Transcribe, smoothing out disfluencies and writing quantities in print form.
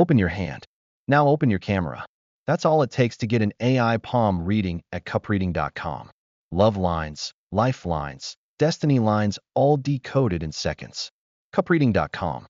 Open your hand. Now open your camera. That's all it takes to get an AI palm reading at cupreading.com. Love lines, lifelines, destiny lines, all decoded in seconds. Cupreading.com.